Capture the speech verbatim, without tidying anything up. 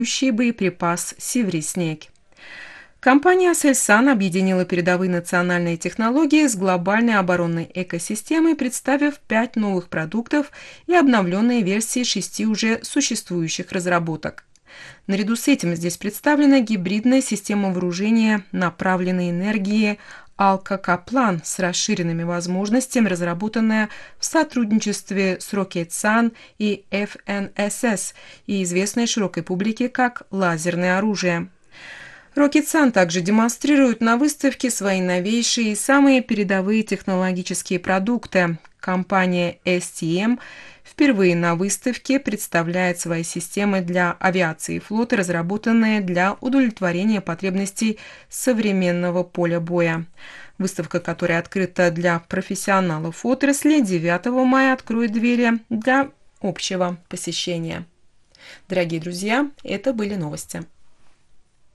боеприпас «Севри-Снег». Компания Aselsan объединила передовые национальные технологии с глобальной оборонной экосистемой, представив пять новых продуктов и обновленные версии шести уже существующих разработок. Наряду с этим здесь представлена гибридная система вооружения направленной энергии Алка-Каплан с расширенными возможностями, разработанная в сотрудничестве с Roketsan и эф эн эс эс и известная широкой публике как лазерное оружие. Roketsan также демонстрирует на выставке свои новейшие и самые передовые технологические продукты. Компания эс ти эм впервые на выставке представляет свои системы для авиации и флота, разработанные для удовлетворения потребностей современного поля боя. Выставка, которая открыта для профессионалов отрасли, девятого мая откроет двери для общего посещения. Дорогие друзья, это были новости.